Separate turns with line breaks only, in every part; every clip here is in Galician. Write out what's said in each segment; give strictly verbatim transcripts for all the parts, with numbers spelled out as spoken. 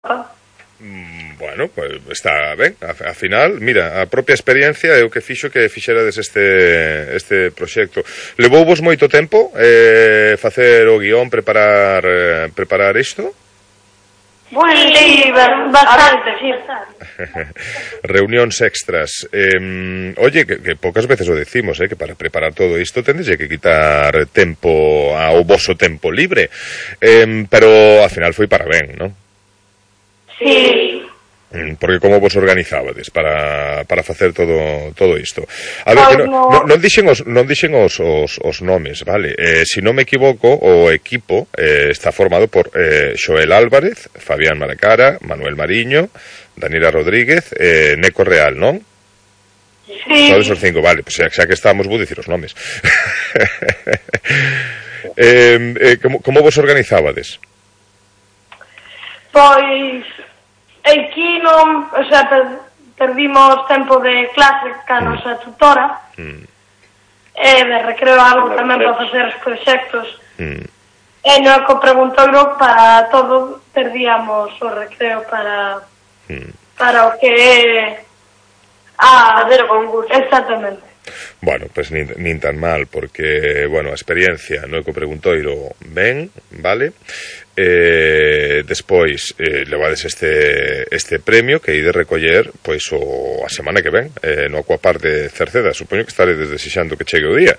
Mm, bueno, pues está ben. A, a final, mira, a propia experiencia é o que fixo que fixerades este este proxecto. Levouvos moito tempo eh, facer o guión, preparar eh, preparar isto?
Bueno, sí, bastante, sí.
Reunións extras. Eh, oye, que, que pocas veces o decimos, eh, que para preparar todo isto tendes que quitar tempo ao voso tempo libre. Eh, pero, ao final, foi para ben, non?
Sí.
Porque como vos organizábades para, para facer todo todo isto? A ver,
Ay,
que no,
no.
no, non dixen os non dixen os, os, os nomes, vale? Eh, si non me equivoco, o equipo eh, está formado por eh, Xoel Álvarez, Fabián Malacara, Manuel Mariño, Daniela Rodríguez, eh, Neco Real, non?
Sí.
Sodes os cinco, vale, pues xa, xa que estamos, vou dicir os nomes. eh, eh, como, como vos organizábades?
Pois aquí non, o sea, per, perdimos tempo de clase ca
Mm.
nosa tutora
Mm,
e de recreo algo tamén para facer os proxectos
mm.
e no eco preguntoiro para todo perdíamos o recreo para
Mm.
para o que é a facer o concurso. Exactamente.
Bueno, pues nin, nin tan mal, porque, bueno, a experiencia no eco preguntoiro ben, vale? Eh, despois eh, levades este este premio que ide recoller pois o a semana que ven eh, no Aquapar de Cerceda. Supoño que estaredes desexando que chegue o día.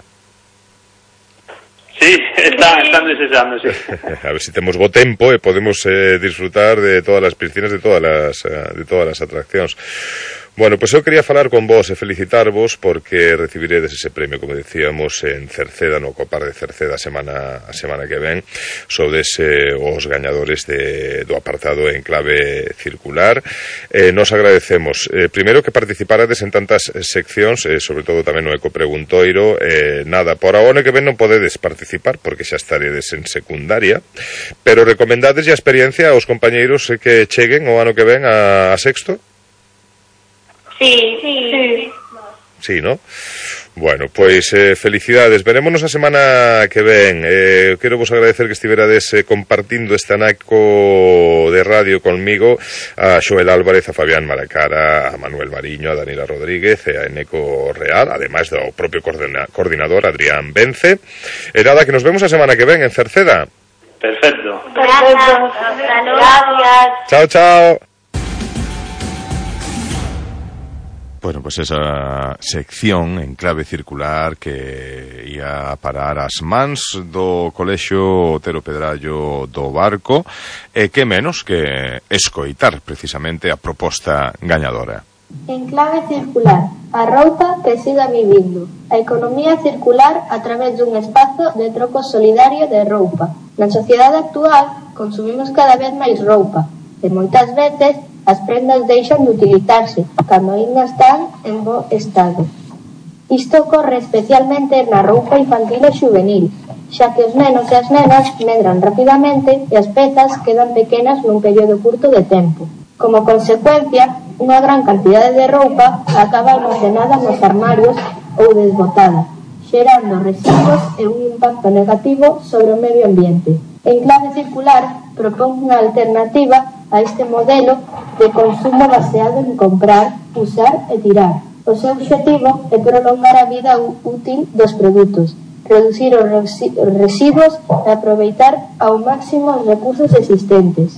Sí, está, están desexando, sí.
A ver se si temos bo tempo e podemos eh, disfrutar de todas as piscinas, de todas as uh, de todas as atraccións. Bueno, pois pues eu quería falar con vos e felicitarvos porque recibiredes ese premio, como decíamos, en Cerceda, no Aquapar de Cerceda a semana a semana que ven. Sodes eh, os gañadores de, do apartado en clave circular. Eh, nos agradecemos, eh, primeiro, que participarades en tantas seccións, eh, sobre todo tamén no Eco Preguntoiro. Eh, nada, por a ano que ven non podedes participar porque xa estaredes en secundaria, pero recomendades a experiencia aos compañeiros eh, que cheguen o ano que ven a, a sexto.
Sí, sí.
Sí, ¿no? Bueno, pois eh, felicidades. Verémonos a semana que ven. Eh, quero vos agradecer que estiverades eh, compartindo este anaco de radio conmigo, a Xoel Álvarez, a Fabián Malacara, a Manuel Mariño, a Daniela Rodríguez e a Neco Real, ademais do propio coordina coordinador Adrián Vence. E nada, que nos vemos a semana que ven en Cerceda.
Perfecto.
Perfecto. Gracias.
Chao, chao. Bueno, pues esa sección en clave circular que ia parar as mans do Colexio Otero Pedrallo do Barco, e que menos que escoitar precisamente a proposta gañadora.
En clave circular, a roupa que siga vivindo. A economía circular a través dun espazo de troco solidario de roupa. Na sociedade actual consumimos cada vez máis roupa e moitas veces as prendas deixan de utilizarse cando ainda están en bo estado. Isto ocorre especialmente na roupa infantil e juvenil, xa que os nenos e as nenas medran rapidamente e as pezas quedan pequenas nun período curto de tempo. Como consecuencia, unha gran cantidade de roupa acaba almacenada nos armarios ou desbotada, xerando residuos e un impacto negativo sobre o medio ambiente. En clave circular propón unha alternativa a este modelo de consumo baseado en comprar, usar e tirar. O seu objetivo é prolongar a vida útil dos produtos, reducir os residuos e aproveitar ao máximo os recursos existentes.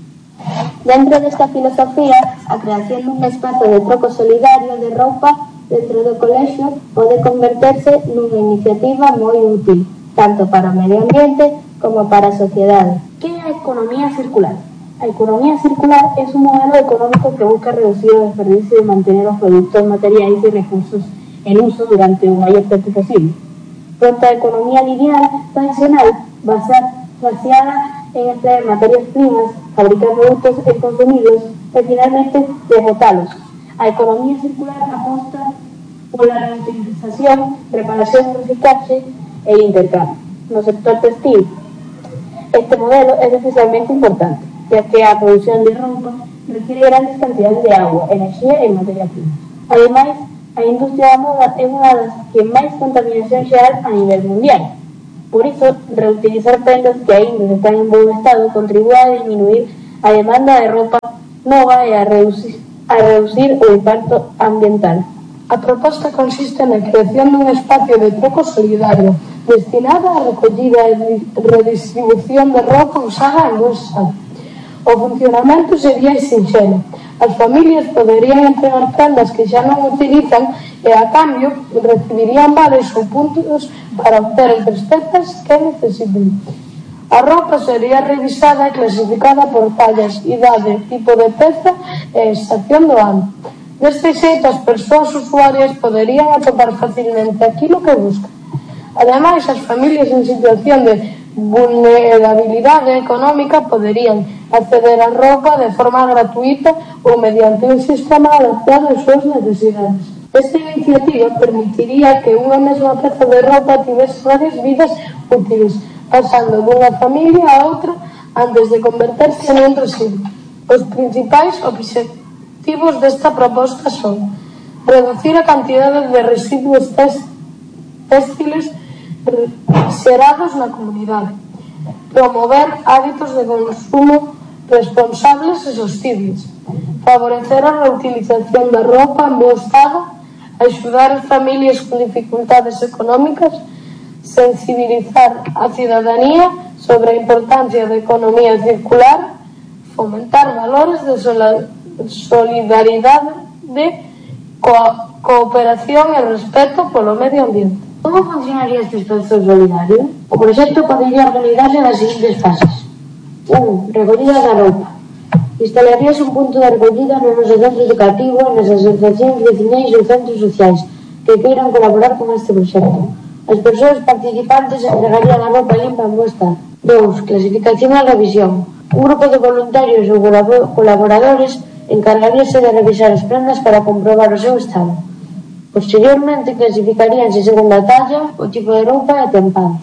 Dentro desta filosofía, a creación dun espazo de troco solidario de roupa dentro do colexio pode converterse nunha iniciativa moi útil, tanto para o medio ambiente como para a sociedade.
Que é a economía circular? A economía circular es un modelo económico que busca reducir el desperdicio y mantener los productos materiales y recursos en uso durante un mayor tiempo posible. Frente a economía lineal tradicional, basada, baseada en extraer materias primas, fabricar productos e consumidos y finalmente desbotarlos. A economía circular aposta por la reutilización, reparación, reciclaje e intercambio. No sector textil, este modelo es especialmente importante, ya que a produción de roupa requiere grandes cantidades de agua, enerxía e materia prima. Ademais, a industria da moda é unha das que máis contaminación xeral a nivel mundial. Por iso, reutilizar prendas que aínda están en bo estado contribúe a disminuir a demanda de roupa nova e a reducir, a reducir o impacto ambiental. A proposta consiste na creación dun espacio de troco solidario destinado á recollida e redistribución de roupa usada en buen estado. O funcionamento sería sinxelo. As familias poderían entregar prendas que xa non utilizan e, a cambio, recibirían vales ou puntos para obter outras pezas que necesiten. A roupa sería revisada e clasificada por tallas, idade, tipo de peza e estación do ano. Deste xeito, as persoas usuarias poderían atopar facilmente aquilo que buscan. Ademais, as familias en situación de vulnerabilidade económica poderían acceder á roupa de forma gratuita ou mediante un sistema adaptado ás súas necesidades. Esta iniciativa permitiría que unha mesma peza de roupa tivese varias vidas útiles, pasando dunha familia a outra antes de converterse en un residuo. Os principais obxectivos desta proposta son reducir a cantidade de residuos textiles xerados na comunidade, promover hábitos de consumo responsables e sostibles, favorecer a reutilización da roupa en bo estado, axudar as familias con dificultades económicas, sensibilizar a cidadanía sobre a importancia da economía circular, fomentar valores de solidaridade, de co cooperación e respeto polo medio ambiente.
Como funcionaría este espazo solidario? O proxecto podería organizarse nas seguintes fases. un. Recollida da roupa. Instalaríase un punto de recollida no noso centro educativo, nas asociacións veciñais ou centros sociais que queiran colaborar con este proxecto. As persoas participantes entregarían a roupa limpa en bo estado. dos. Clasificación e revisión. Un grupo de voluntarios ou colaboradores encargaríase de revisar as prendas para comprobar o seu estado. Posteriormente, clasificaríanse según a talla, o tipo de roupa e a tempancia.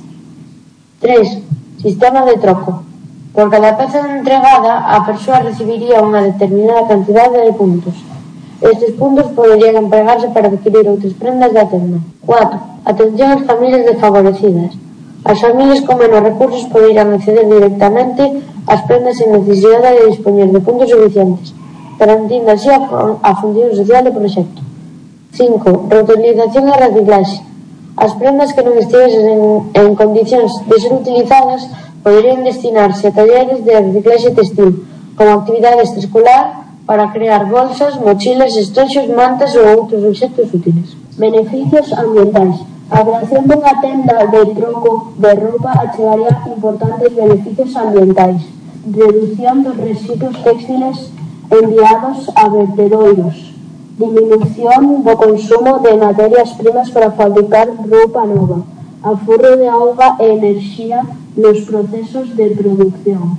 tres. Sistema de troco. Por cada peza entregada, a persoa recibiría unha determinada cantidade de puntos. Estes puntos poderían empregarse para adquirir outras prendas da tenda. cuatro. Atención ás familias desfavorecidas. As familias con menos recursos poderán acceder directamente ás prendas sen necesidade de dispoñer de puntos suficientes, garantindo así a función social do proxecto. cinco. Reutilización e reciclaxe. As prendas que non estivesen en, en condicións de ser utilizadas poderían destinarse a talleres de reciclaxe textil, como actividade extraescolar para crear bolsas, mochilas, estoxos, mantas ou outros obxectos útiles.
Beneficios ambientais. A creación dunha tenda de troco de roupa achegaría importantes beneficios ambientais. Reducción dos residuos textiles enviados a vertedoiros. Diminución do consumo de materias primas para fabricar roupa nova, aforro de auga e enerxía nos procesos de produción,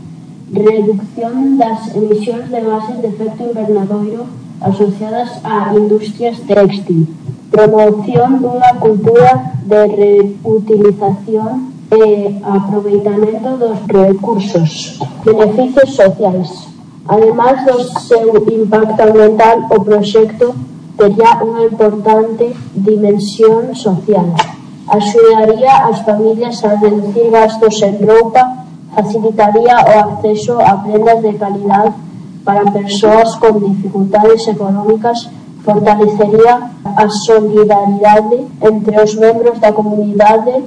reducción das emisións de gases de efecto invernadoiro asociadas a industrias textil, promoción dunha cultura de reutilización e aproveitamento dos recursos. Beneficios sociais. Ademais do seu impacto ambiental, o proxecto tería unha importante dimensión social. Axudaría as familias a reducir gastos en roupa, facilitaría o acceso a prendas de calidad para persoas con dificultades económicas, fortalecería a solidaridade entre os membros da comunidade,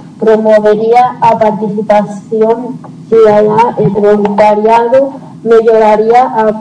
promovería a participación cidadá e voluntariado, melloraría a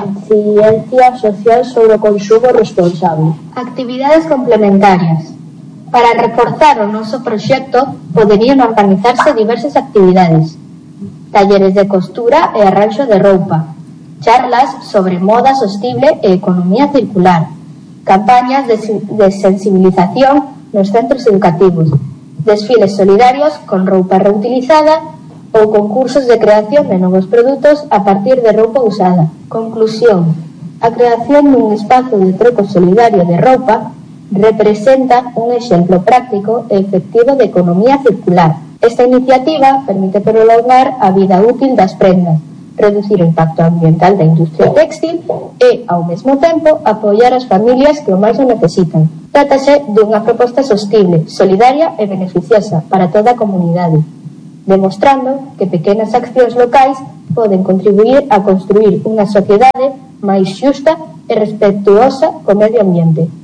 conciencia social sobre o consumo responsable.
Actividades complementarias. Para reforzar o noso proxecto, poderían organizarse diversas actividades. Talleres de costura e arranxo de roupa, charlas sobre moda sostible e economía circular, campañas de, de sensibilización nos centros educativos, desfiles solidarios con roupa reutilizada ou concursos de creación de novos produtos a partir de roupa usada. Conclusión. A creación dun espazo de troco solidario de roupa representa un exemplo práctico e efectivo de economía circular. Esta iniciativa permite prolongar a vida útil das prendas, reducir o impacto ambiental da industria textil e, ao mesmo tempo, apoiar as familias que o máis o necesitan. Trátase dunha proposta sostible, solidaria e beneficiosa para toda a comunidade, demostrando que pequenas accións locais poden contribuir a construir unha sociedade máis xusta e respetuosa co medio ambiente.